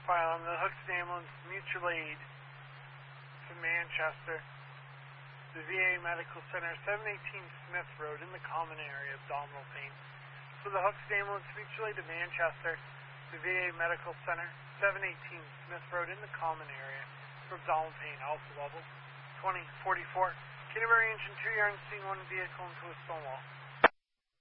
File on the Hookston Ambulance Mutual Aid to Manchester, the VA Medical Center, 718 Smith Road in the common area, abdominal pain. So the Hookston Ambulance Mutual Aid to Manchester, the VA Medical Center, 718 Smith Road in the common area for abdominal pain, alpha level 2044. Canterbury Engine 2, you're on scene 1 vehicle into a stone wall.